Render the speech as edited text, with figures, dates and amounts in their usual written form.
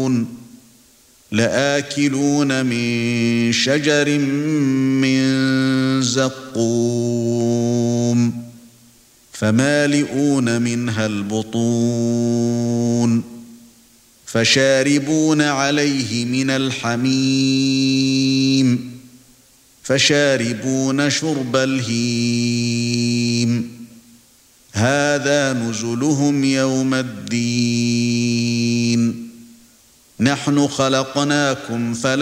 لآكلون من شجر من زقوم فمالئون منها البطون فشاربون عليه من الحميم فشاربون شرب الهيم هذا نزلهم يوم الدين نحن خلقناكم فلا